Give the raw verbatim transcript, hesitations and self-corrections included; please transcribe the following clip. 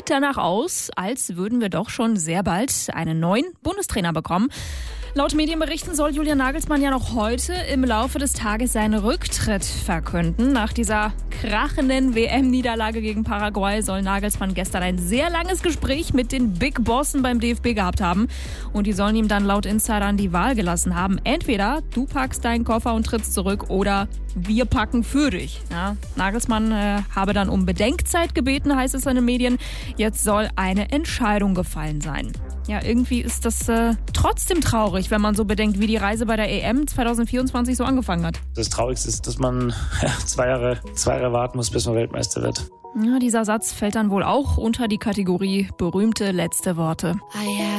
sieht danach aus, als würden wir doch schon sehr bald einen neuen Bundestrainer bekommen. Laut Medienberichten soll Julian Nagelsmann ja noch heute im Laufe des Tages seinen Rücktritt verkünden. Nach dieser krachenden W M-Niederlage gegen Paraguay soll Nagelsmann gestern ein sehr langes Gespräch mit den Big Bossen beim D F B gehabt haben. Und die sollen ihm dann laut Insidern die Wahl gelassen haben. Entweder du packst deinen Koffer und trittst zurück oder wir packen für dich. Ja, Nagelsmann äh, habe dann um Bedenkzeit gebeten, heißt es in den Medien. Jetzt soll eine Entscheidung gefallen sein. Ja, irgendwie ist das äh, trotzdem traurig, wenn man so bedenkt, wie die Reise bei der E M zwanzig vierundzwanzig so angefangen hat. Das Traurigste ist, dass man ja, zwei Jahre, zwei Jahre warten muss, bis man Weltmeister wird. Ja, dieser Satz fällt dann wohl auch unter die Kategorie berühmte letzte Worte.